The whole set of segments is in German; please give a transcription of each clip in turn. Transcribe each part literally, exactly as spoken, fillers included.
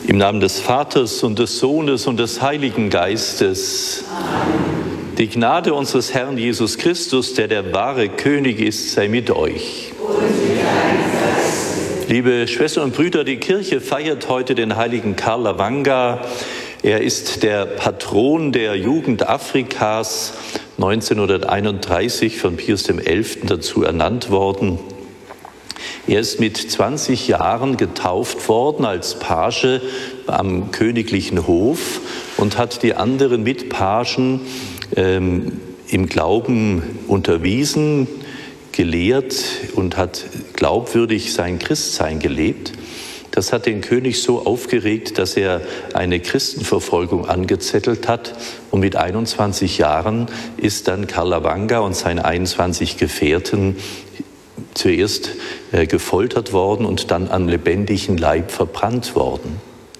Im Namen des Vaters und des Sohnes und des Heiligen Geistes. Amen. Die Gnade unseres Herrn Jesus Christus, der der wahre König ist, sei mit euch. Und mit deinem Geist. Liebe Schwestern und Brüder, die Kirche feiert heute den heiligen Karl Lavanger. Er ist der Patron der Jugend Afrikas, neunzehnhunderteinunddreißig von Pius der Elfte dazu ernannt worden. Er ist mit zwanzig Jahren getauft worden als Page am königlichen Hof und hat die anderen Mitpagen ähm, im Glauben unterwiesen, gelehrt und hat glaubwürdig sein Christsein gelebt. Das hat den König so aufgeregt, dass er eine Christenverfolgung angezettelt hat. Und mit einundzwanzig Jahren ist dann Karl Lavanger und seine einundzwanzig Gefährten zuerst äh, gefoltert worden und dann am lebendigen Leib verbrannt worden.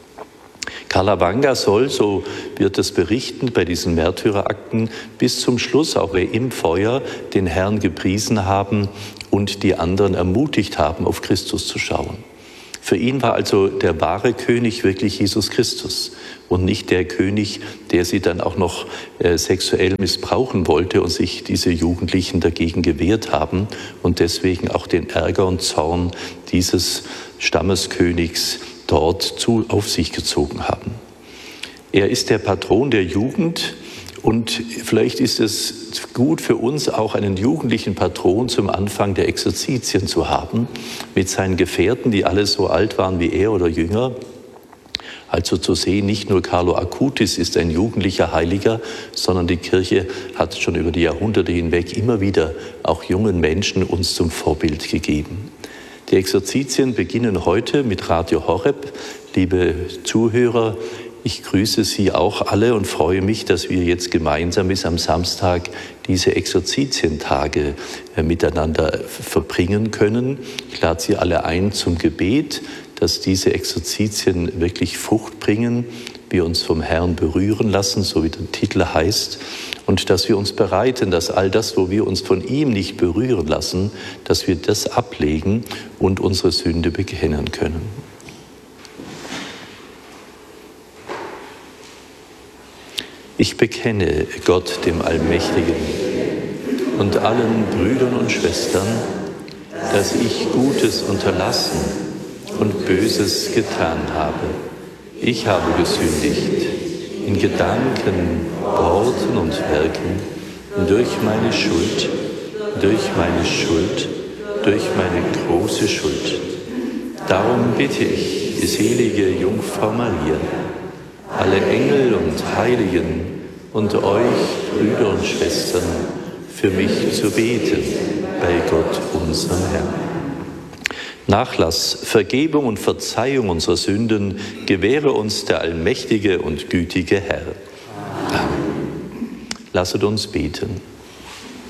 Karl Lavanger soll, so wird es berichten bei diesen Märtyrerakten, bis zum Schluss, auch im Feuer, den Herrn gepriesen haben und die anderen ermutigt haben, auf Christus zu schauen. Für ihn war also der wahre König wirklich Jesus Christus und nicht der König, der sie dann auch noch äh, sexuell missbrauchen wollte und sich diese Jugendlichen dagegen gewehrt haben und deswegen auch den Ärger und Zorn dieses Stammeskönigs dort zu, auf sich gezogen haben. Er ist der Patron der Jugend. Und vielleicht ist es gut für uns, auch einen jugendlichen Patron zum Anfang der Exerzitien zu haben, mit seinen Gefährten, die alle so alt waren wie er oder jünger. Also zu sehen, nicht nur Carlo Acutis ist ein jugendlicher Heiliger, sondern die Kirche hat schon über die Jahrhunderte hinweg immer wieder auch jungen Menschen uns zum Vorbild gegeben. Die Exerzitien beginnen heute mit Radio Horeb. Liebe Zuhörer, ich grüße Sie auch alle und freue mich, dass wir jetzt gemeinsam bis am Samstag diese Exerzitientage miteinander verbringen können. Ich lade Sie alle ein zum Gebet, dass diese Exerzitien wirklich Frucht bringen, wir uns vom Herrn berühren lassen, so wie der Titel heißt, und dass wir uns bereiten, dass all das, wo wir uns von ihm nicht berühren lassen, dass wir das ablegen und unsere Sünde bekennen können. Ich bekenne Gott, dem Allmächtigen, und allen Brüdern und Schwestern, dass ich Gutes unterlassen und Böses getan habe. Ich habe gesündigt in Gedanken, Worten und Werken, durch meine Schuld, durch meine Schuld, durch meine große Schuld. Darum bitte ich die selige Jungfrau Maria, alle Engel und Heiligen und euch, Brüder und Schwestern, für mich zu beten bei Gott, unserem Herrn. Nachlass, Vergebung und Verzeihung unserer Sünden gewähre uns der allmächtige und gütige Herr. Amen. Lasset uns beten.